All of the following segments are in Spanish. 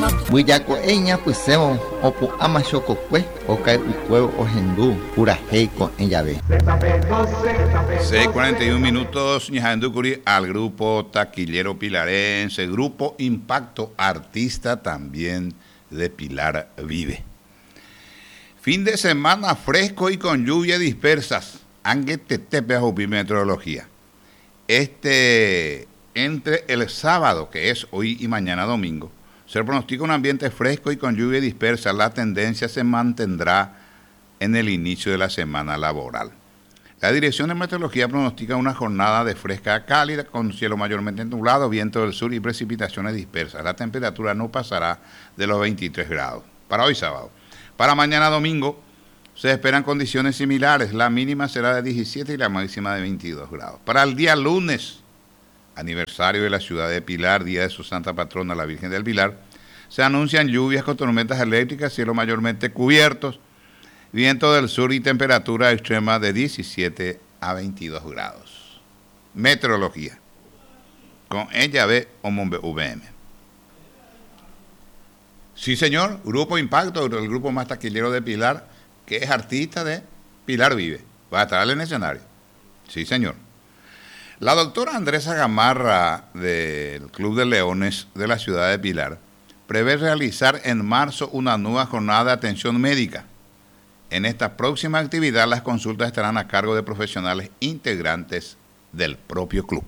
Buillaco eña pusemo opu amachococue ocae ucueo ojendu purajeiko en llave. 6:41 minutos, Ñajanducuri al grupo taquillero pilarense, grupo Impacto, artista también de Pilar Vive. Fin de semana fresco y con lluvias dispersas. Anguetetepe a meteorología. Entre el sábado, que es hoy y mañana domingo, se pronostica un ambiente fresco y con lluvia dispersa. La tendencia se mantendrá en el inicio de la semana laboral. La Dirección de Meteorología pronostica una jornada de fresca a cálida con cielo mayormente nublado, viento del sur y precipitaciones dispersas. La temperatura no pasará de los 23 grados para hoy sábado. Para mañana domingo se esperan condiciones similares. La mínima será de 17 y la máxima de 22 grados. Para el día lunes, aniversario de la ciudad de Pilar, día de su santa patrona, la Virgen del Pilar, se anuncian lluvias con tormentas eléctricas, cielo mayormente cubiertos, viento del sur y temperatura extrema de 17 a 22 grados. Meteorología, con ella ve Omombe VM. Sí, señor, Grupo Impacto, el grupo más taquillero de Pilar, que es artista de Pilar Vive. Va a estar en el escenario. Sí, señor. La doctora Andresa Gamarra del Club de Leones de la ciudad de Pilar prevé realizar en marzo una nueva jornada de atención médica. En esta próxima actividad las consultas estarán a cargo de profesionales integrantes del propio club.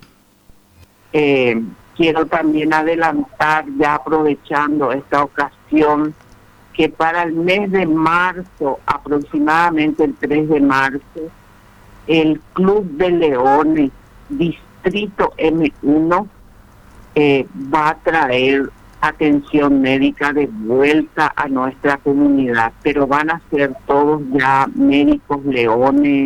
Quiero también adelantar, ya aprovechando esta ocasión, que para el mes de marzo, aproximadamente el 3 de marzo, el Club de Leones Distrito M1 va a traer atención médica de vuelta a nuestra comunidad, pero van a ser todos ya médicos leones,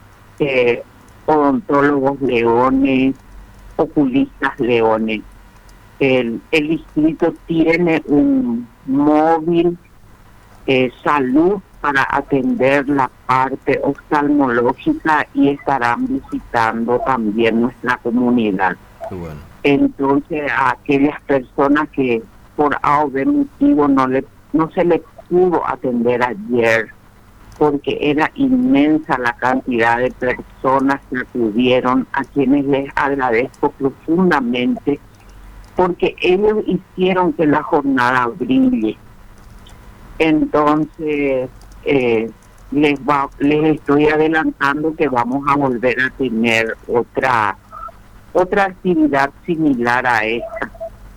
odontólogos leones, oculistas leones. El distrito tiene un móvil salud para atender la parte oftalmológica y estarán visitando también nuestra comunidad. Bueno. Entonces, a aquellas personas que por A o B motivo no se les pudo atender ayer, porque era inmensa la cantidad de personas que acudieron, a quienes les agradezco profundamente, porque ellos hicieron que la jornada brille. Entonces, les estoy adelantando que vamos a volver a tener otra actividad similar a esta.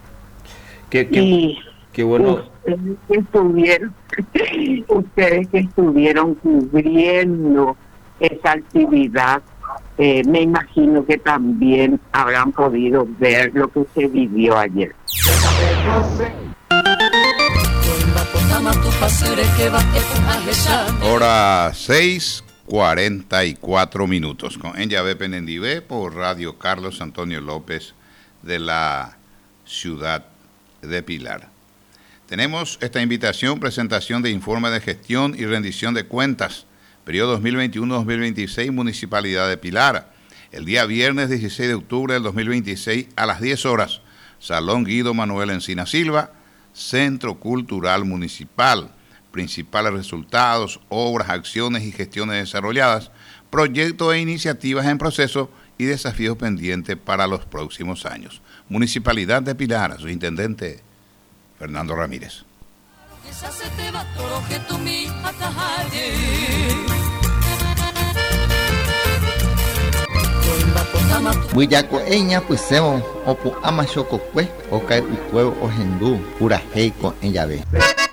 Qué bueno. Ustedes que estuvieron cubriendo esa actividad, me imagino que también habrán podido ver lo que se vivió ayer. Hora 6:44 minutos. Con Enyabe Penendivé por Radio Carlos Antonio López de la ciudad de Pilar. Tenemos esta invitación, presentación de informe de gestión y rendición de cuentas, periodo 2021-2026, Municipalidad de Pilar. El día viernes 16 de octubre del 2026 a las 10 horas, Salón Guido Manuel Encina Silva, Centro Cultural Municipal. Principales resultados, obras, acciones y gestiones desarrolladas, proyectos e iniciativas en proceso y desafíos pendientes para los próximos años. Municipalidad de Pilar, su intendente Fernando Ramírez. Buillaco eña pusemo opu amachococue ocae ucueo ojendu purajeiko en llave.